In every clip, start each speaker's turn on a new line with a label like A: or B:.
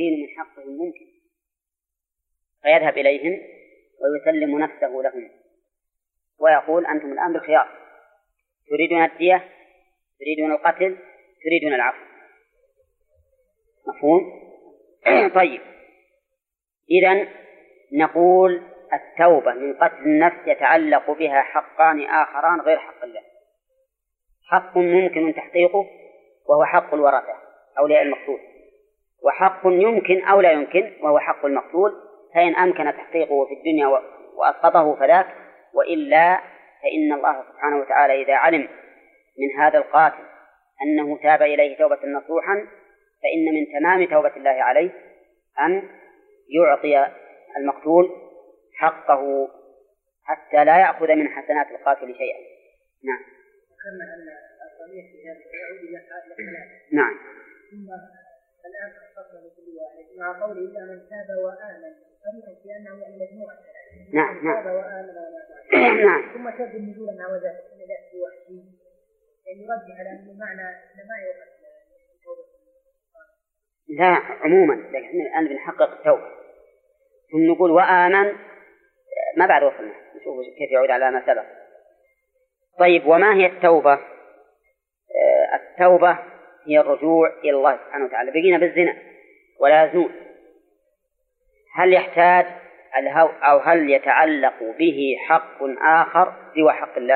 A: المشركين من حقهم ممكن، فيذهب إليهم ويسلم نفسه لهم ويقول أنتم الآن بالخيار، تريدون الدية، تريدون القتل، تريدون العفو. مفهوم؟ طيب، إذن نقول التوبة من قتل النفس يتعلق بها حقان آخران غير حق الله. حق ممكن تحقيقه وهو حق الورثة أولياء المقتول، وحق يمكن أو لا يمكن وهو حق المقتول، فإن أمكن تحقيقه في الدنيا وأسقطه فذاك، وإلا فإن الله سبحانه وتعالى إذا علم من هذا القاتل أنه تاب إليه توبة نصوحا فإن من تمام توبة الله عليه أن يعطي المقتول حقه حتى لا يأخذ من حسنات القاتل شيئا. نعم.
B: ذكرنا أن الضمير في هذا يعود إلى
A: نعم.
B: ثم الآن خصصنا لكل واحد مع قوله إلا من تاب وآمن فريقا لأنه يعني مجموعة.
A: نعم.
B: تاب وآمن
A: نعم.
B: ثم شد النزول مع وذلك أن يأتي وحشي يعني يرجع على أن المعنى ما يوقف.
A: لا عموما، لكن الآن بنحقق التوبة ثم نقول وآمن ما بعد وصلنا نشوف كيف يعود على ما سبق. طيب، وما هي التوبة؟ التوبة هي الرجوع إلى الله سبحانه وتعالى. بقينا بالزنا ولا يزنون، هل يحتاج أو هل يتعلق به حق آخر سوى حق الله؟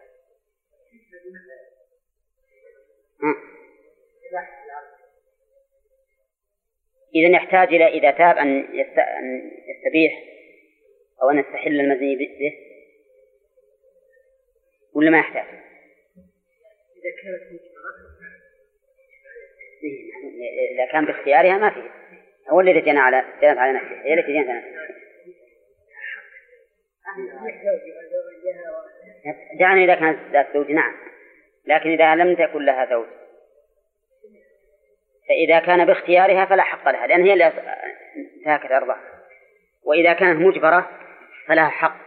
A: إذن يحتاج إلى إذا تاب أن يستبيح أو أن يستحل المزني به، ولا ما يحتاج؟ إذا كان باختيارها ما فيه، هو الذي جنى على نفسه، هي التي جنت على نفسه. دعني إذا كانت ذات زوج نعم، لكن إذا لم تكن لها زوج فإذا كان باختيارها فلا حق لها، لأن هي اللي انتهكت أرضها. وإذا كانت مجبرة فلا حق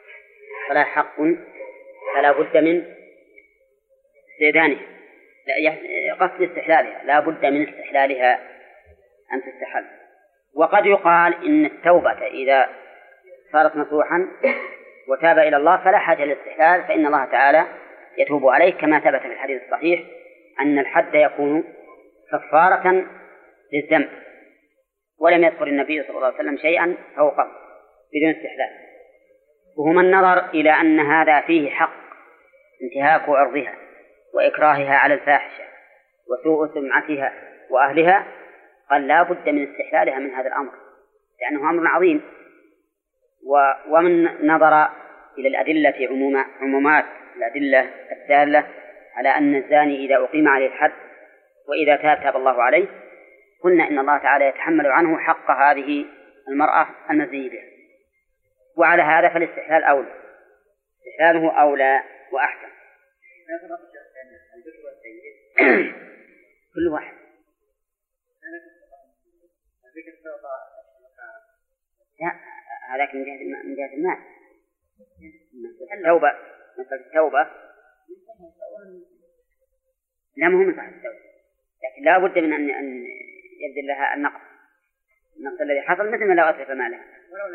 A: فلا بد من استئذانها، قصد استحلالها، لا بد من استحلالها أن تستحل. وقد يقال إن التوبة إذا صارت نصوحا وتاب إلى الله فلا حاجة للاستحلال، فإن الله تعالى يتوب عليه، كما ثبت في الحديث الصحيح أن الحد يكون كفارة للذنب، ولم يذكر النبي صلى الله عليه وسلم شيئا فوقه بدون استحلال. وهما النظر إلى أن هذا فيه حق انتهاك عرضها وإكراهها على الفاحشة وسوء سمعتها وأهلها، قال لا بد من استحلالها من هذا الأمر لأنه أمر عظيم. ومن نظر إلى الأدلة عمومات الأدلة الدالة على أن الزاني إذا أقيم عليه الحد وإذا تاب الله عليه، قلنا إن الله تعالى يتحمل عنه حق هذه المرأة المزني بها. وعلى هذا فالاستحلال أولى، استحلاله أولى وأحسن. كل واحد لا، هذاك من جهة المال. التوبة مثل التوبة لا مهم من التوبة، لكن لا بد من أن يبذل لها النقص الذي حصل، مثل ما لو أتلف مالها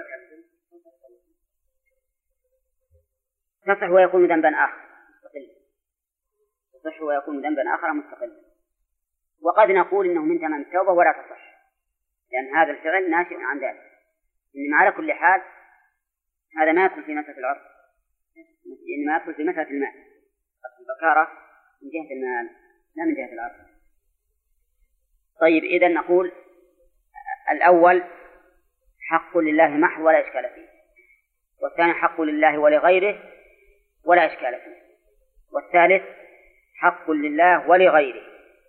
A: تصح ويكون ذنبا آخر مستقلا، تصح ويكون ذنبا آخر مستقلا. وقد نقول إنه من تمام التوبة ولا تصح، لأن هذا الفعل ناشئ عن ذلك. إنما على كل حال هذا ما يدخل في مسألة العرض، إنما يدخل في مسألة المال. البكارة من جهة المال لا من جهة العرض. طيب، إذن نقول الأول حق لله محض ولا إشكال فيه، والثاني حق لله ولغيره ولا إشكال فيه، والثالث حق لله ولغيره.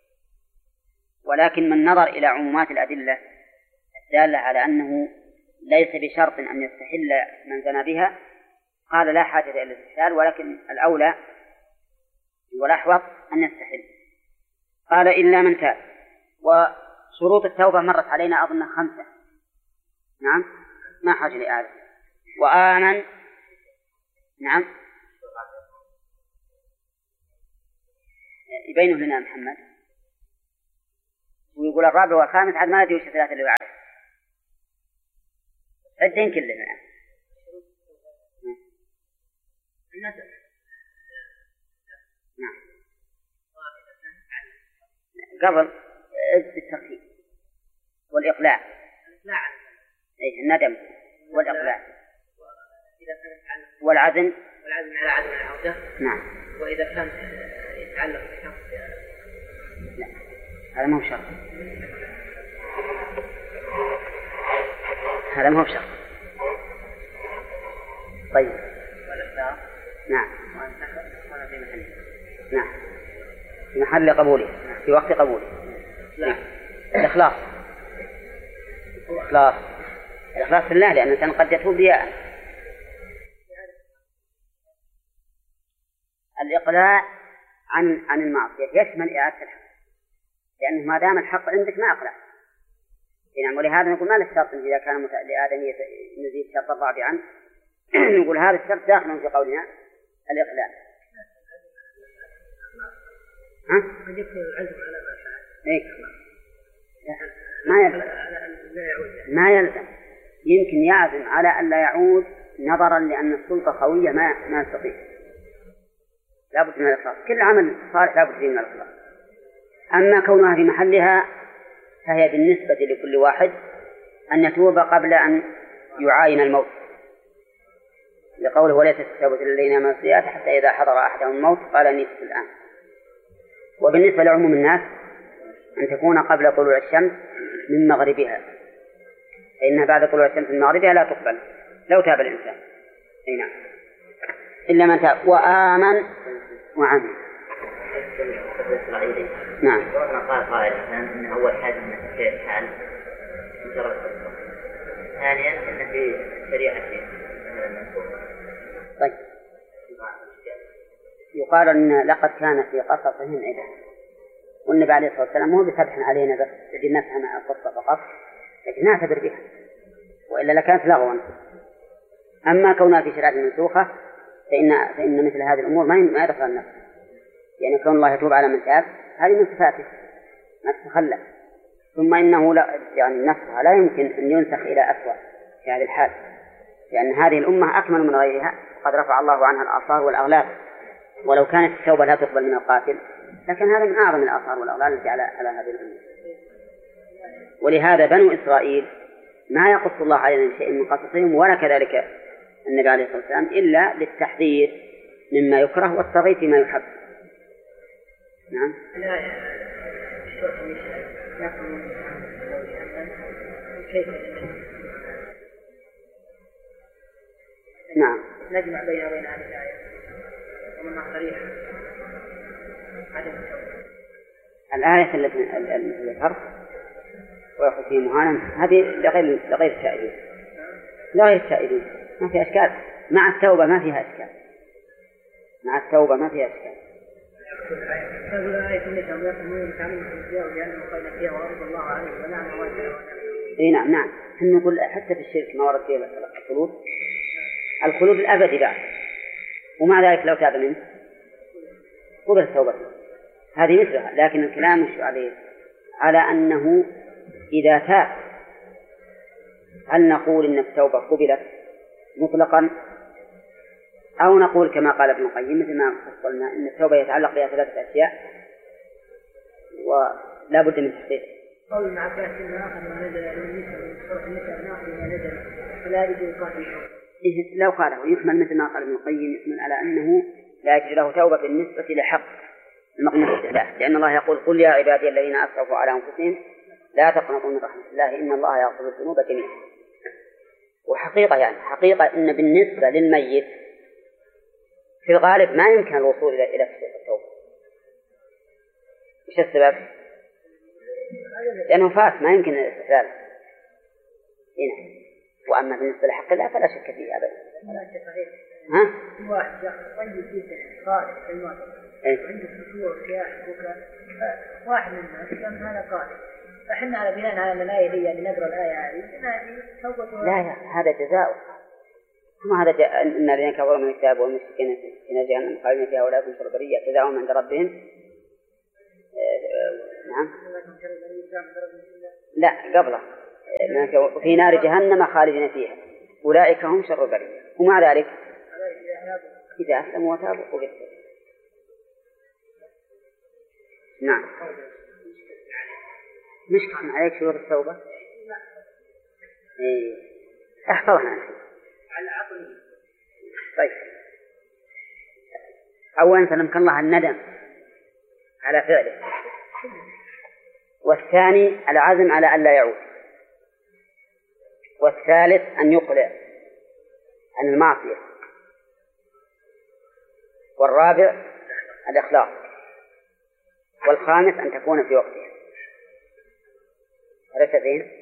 A: ولكن من نظر إلى عمومات الأدلة الدالة على أنه ليس بشرط أن يستحل من زنى بها قال لا حاجة إلى الاستحلال، ولكن الأولى والأحوط أن يستحل. قال إلا من تاب. وشروط التوبة مرت علينا أظن 5. نعم، ما حاجة لإعادة. وآمن، نعم، يبينه لنا محمد ويقول الرابع والخامس عاد ما ندري وش الثلاثة اللي بعده عدين كلهم يعني. نعم قبل الترتيب والإقلاع أي الندم والإقلاع والعزم
B: على عدم العودة.
A: نعم.
B: وإذا كان يتعلق بشخص
A: لا هذا ما هو شرط. هذا ما هو شرط. طيب. نعم. نعم. في محل قبوله في وقت قبوله. نعم. الإخلاص. الإخلاص في الله لأن الإنسان قد يتوب رياء. الإقلاع عن المعصية يشمل إعادة الحق لأنه ما دام الحق عندك ما أقلع. نعم. ولهذا نقول ما للشرط إذا كان لآدمية نزيد شرط الرابعا نقول هذا الشرط داخل في قولنا الإقلاع. ما يلزم يمكن يعزم على أن لا يعود نظرا لأن السلطة خوية ما يستطيع. لا بد من الإخلاص. كل عمل صالح لا بد فيه من الإخلاص. أما كونها في محلها فهي بالنسبة لكل واحد أن يتوب قبل أن يعاين الموت لقوله وليست التوبة للذين يعملون السيئات حتى إذا حضر أحدهم الموت قال إني تبت الآن. وبالنسبة لعموم الناس أن تكون قبل طلوع الشمس من مغربها فإنها بعد طلوع الشمس من مغربها لا تقبل لو تاب الإنسان. أي نعم. إلا من تاب وآمن وعمل. نعم.
C: قال قائل أن أول حاجة من الحال مجرد ثانيا أن في شريعة.
A: طيب. يقال أن لقد كان في قصصهم عبرة والنبي عليه الصلاة والسلام مو بسبح علينا بس الذي نفهم القصة فقط لكن نعتبر بها وإلا لكانت لغوا. أما كونها في شريعة منسوخة فإن مثل هذه الأمور ما يدخل النفس يعني كون الله يتوب على من تاب هذه من صفاته ما تتخلى. ثم إنه يعني نفسها لا يمكن أن ينسخ إلى أسوأ في هذه الحال لأن هذه الأمة أكمل من غيرها قد رفع الله عنها الآثار والأغلال. ولو كانت التوبة لا تقبل من القاتل لكن هذا من أعظم الآثار والأغلال التي على هذه الأمة. ولهذا بنو إسرائيل ما يقص الله عليهم شيء من قصصهم ولا كذلك النبي عليه الصلاة والسلام إلا للتحذير مما يكره والترغيب فيما يحب. نعم. نعم.
B: نجمع بين هذه الآية ومنها صريحة عدم التوبة.
A: الآية التي ذكرت ويأخذ فيه مهانا هذه لغير التائبين لغير التائبين ما فيها أشكال. مع التوبة ما فيها أشكال.
B: هذه الآية التي يقولون تعلم الأنبياء وجعلنا خيرا فيها ورد الله عليه ونعم واسع.
A: إيه نعم. هم نقول حتى في الشرك ما ورد فيه الخلود الأبدي بعد ومع ذلك لو تاب منه قبل توبته هذه مثلها. لكن الكلام مش على أنه إذا تاب هل نقول إن التوبة قبلت مطلقا أو نقول كما قال ابن القيم مثل ما قلنا إن التوبة يتعلق بها 3 أشياء ولا بد من تحقيق.
B: قول ابن عباس إن آخر ما نزل من سورة النساء ناخذ ما نزل فلا يجوز القاتل.
A: لو قاله يحمل مثل ما قال ابن القيم يحمل على أنه لا يجوز له توبة بالنسبة لحق المقنوط له لأن الله يقول قل يا عبادي الذين أسرفوا على أنفسهم لا تقنطوا من رحمة الله إن الله يغفر الذنوب جميعا. وحقيقة يعني حقيقة إن بالنسبة للميت في الغالب ما يمكن الوصول إلى تحقيق التوبة. وش السبب؟ لأنه فات ما يمكن الاستقلال هنا. وأما بالنسبة لحق الله فلا شك فيه أبدا. ها؟
B: واحد طيب جدا قائد في الموت عنده فتور كياح بكرة واحد من الناس كان هذا قائد فحنا على بناء على الآية دي اللي نقرأ الآية هذه توبة.
A: لا هذا جزاء ثم هذا إن الذين كفروا من الكتاب والمشركين في جهنم خالدين فيها ولا يكون شر برية جزاؤهم عند ربهم نعم. لا قبله في نار جهنم خالدين فيها أولئك هم شر البرية. ومع ذلك إذا أسلموا وتابوا وبالتالي نعم. مشكلة عليك شروط التوبة. احفظها أنت. طيب أولا سلمك الله الندم على فعله، والثاني العزم على أن لا يعود، والثالث أن يقلع عن المعصية، والرابع الإخلاص، والخامس أن تكون في وقتها. عرفت فين؟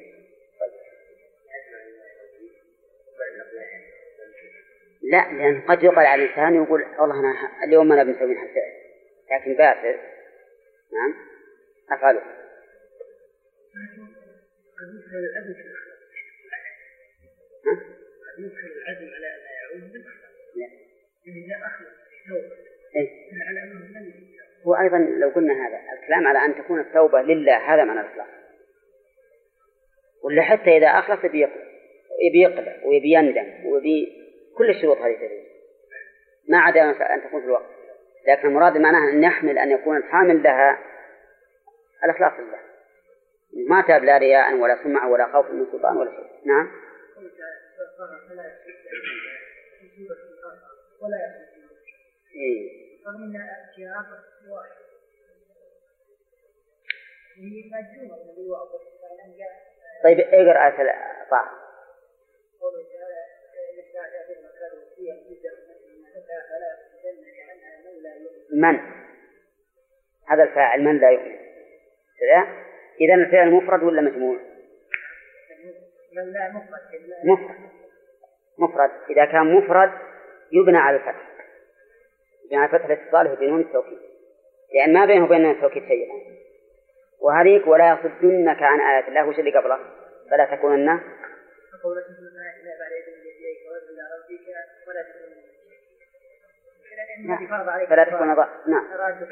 A: لا، لأن قد يقال على الإنسان يقول والله أنا اليوم أنا بنسوي منها فعل لكن باسل نعم أفعله.
B: العزم على لا يعود
A: هو أيضا لو قلنا هذا الكلام على أن تكون التوبة لله هذا معنى الإخلاص، ولا حتى إذا أخلص يبي يقلع ويبي يندم ويبي كل الشروط هذه تجوز ما عدا أن تكون في الوقت، لكن المراد معناها أن يحمل أن يكون الحامل لها الإخلاص لله، ما تاب لا رياء ولا سمعة ولا خوف من سلطان ولا شيء. نعم. طيب اقرأ آية طه. من هذا الفاعل من لا يؤمن إذا الفعل مفرد ولا مجموع؟ مفرد. إذا كان مفرد يبنى على الفتح، يبنى على فتح الاتصال بدون التوكيد، لأن ما بينه وبين التوكيد شيئا. وهذيك ولا يصدنك عن آيات الله وش اللي قبله فلا تكونن فلا تكون نعم.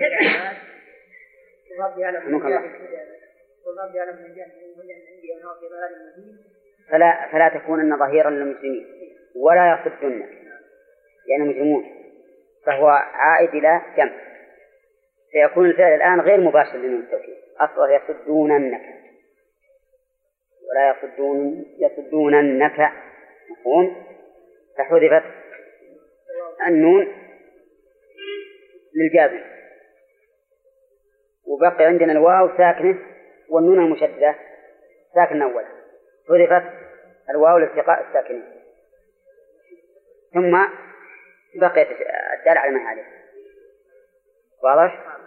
A: فلا تكونن ظهيرا للمسلمين ولا يصدنك يعني مجرمون، فهو عائد إلى جمع، فيكون الفعل الآن غير مباشر لنون التوكيد، أصله يصدوننك ولا يصدوننك مفهوم، فحذفت النون للجازم، وبقي عندنا الواو ساكنة والنون المشددة ساكنة أولا، حذفت الواو لالتقاء الساكنين، ثم بقيت الدال على ما عليه. واضح؟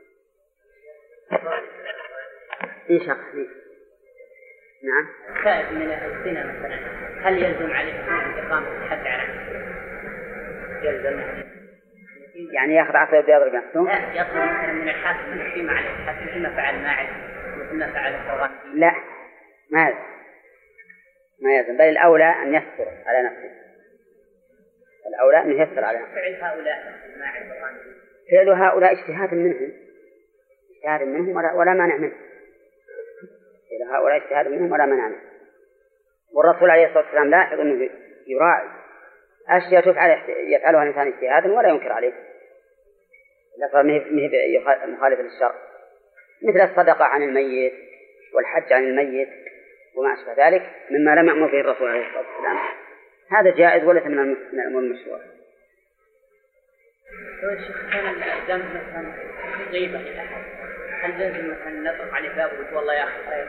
A: إيش أقصد؟ نعم.
C: تائب من الزنا مثلا هل يلزم عليه إقامة الحد على يلزم
A: يعني يأخذ عصا ويضرب نفسه؟
C: لا، يطلب مثلا من الحاكم فيما عليه الحاكم مثل ما فعل ماعز مثل ما فعل الطغاة.
A: لا ما يلزم، بل الأولى أن يستر على نفسه، الأولى أن يستر على نفسه.
C: فعل هؤلاء ماعز الطغاة
A: فعل هؤلاء اجتهاد منهم ولا مانع منه، فعل هؤلاء اجتهاد منهم ولا مانع منه. والرسول عليه الصلاة والسلام لاحظ أنه يراعي أشياء يفعلها الإنسان اجتهادا ولا ينكر عليه، لا صار مخالف للشرع، مثل الصدقة عن الميت والحج عن الميت وما أشبه ذلك مما لم يأمر به الرسول عليه الصلاة والسلام، هذا جائز وليس من الأمور المشروعة.
C: لو الشيخ كان الذنب مثلا غيبة لأحد هل لازم مثلا نطرق عليه باب ويقول والله يا أخي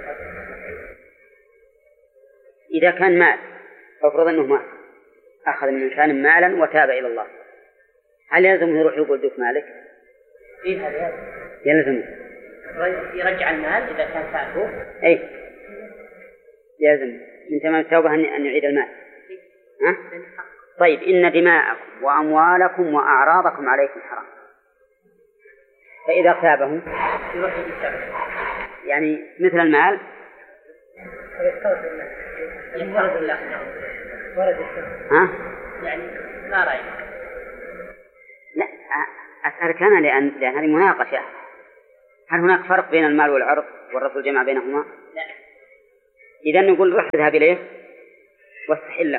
A: إذا كان مال أفرض أنه مال أخذ من إنسان مالا وتاب إلى الله، هل يلزم يروح يقول دوك مالك؟
C: إيه هذا
A: يلزم
C: يرجع المال إذا كان فاته.
A: أي يلزم من تمام التوبة أن يعيد المال. ها؟ طيب إن دماءكم وأموالكم وأعراضكم عليكم حرام، فإذا اغتابهم يعني مثل المال
C: ينفرد الله
A: ها؟
C: يعني ما رأيك؟
A: لا أسألك أنا لأن هذه مناقشة، هل هناك فرق بين المال والعرض والرسول جمع بينهما؟
B: لا.
A: إذا نقول روح اذهب إليه واستحله.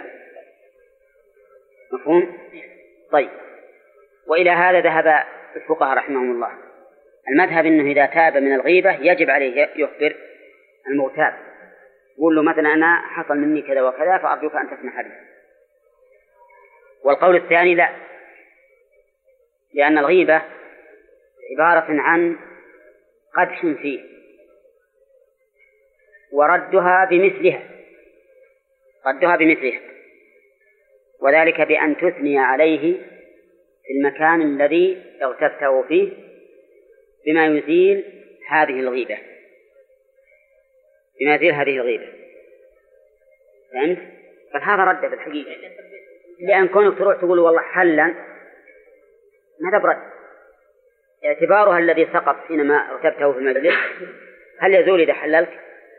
A: مفهوم؟ طيب، وإلى هذا ذهب الفقهاء رحمهم الله. المذهب أنه إذا تاب من الغيبة يجب عليه يخبر المغتاب، يقول له مثلا أنا حصل مني كذا وكذا فأرجوك أن تسمح لي. والقول الثاني لا، لأن الغيبة عبارة عن قدح فيه وردها بمثلها، وذلك بأن تثني عليه في المكان الذي اغتبته فيه بما يزيل هذه الغيبة، فهمت؟ فهذا رد بالحقيقة، لأن كونك تروح تقول والله حلا ماذا برد؟ اعتبارها الذي سقط حينما اغتبته في المجلس هل يزول إذا حللت؟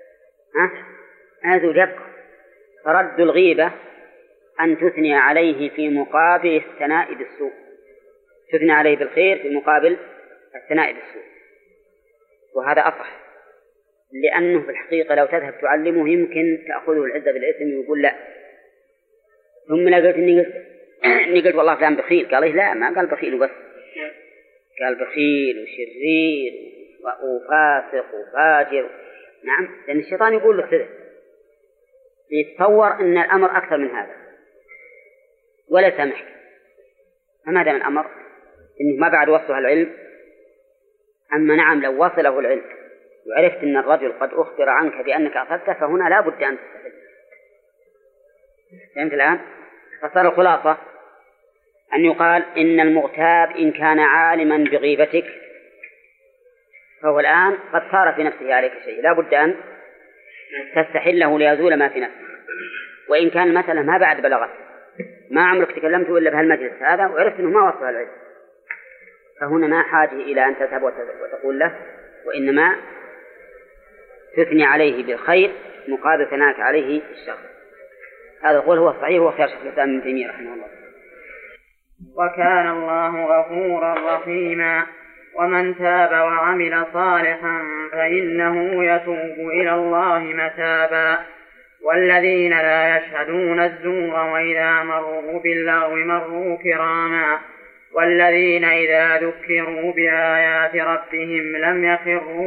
A: يزول يبقى. فرد الغيبة أن تثني عليه في مقابل الثناء بالسوء، تثني عليه بالخير في مقابل الثناء بالسوء، وهذا أصح، لأنه في الحقيقة لو تذهب تعلمه يمكن تأخذه العزة بالإثم ويقول لا، ثم لا قلت إني قلت والله فلان بخيل، قال لا ما قال بخيل وبس، قال بخيل وشرير وفاسق وفاجر. نعم، لأن الشيطان يقول له كذا، يتصور أن الأمر أكثر من هذا ولا سامحك. فما دام الأمر إنه ما بعد وصلها العلم، أما نعم لو وصله العلم وعرفت أن الرجل قد أخبر عنك بأنك أخذته فهنا لا بد أن تستحل. فهمت الآن؟ فصار الخلاصة أن يقال إن المغتاب إن كان عالما بغيبتك فهو الآن قد صار في نفسه عليك شيء، لا بد أن تستحله ليزول ما في نفسه. وإن كان المسألة ما بعد بلغت، ما عمرك تكلمت إلا بهالمجلس هذا وعرفت أنه ما وصل العلم، فهنا ما حاجة إلى أن تذهب وتقول له، وإنما تثني عليه بالخير مقابل ثناك عليه الشر. هذا القول هو الصحيح، هو خيار شيخ الإسلام ابن تيمية رحمه الله.
D: وكان الله غفورا رحيما. ومن تاب وعمل صالحا فإنه يتوب إلى الله متابا. والذين لا يشهدون الزور وإذا مروا باللغو مروا كراما. والذين إذا ذكروا بآيات ربهم لم يخروا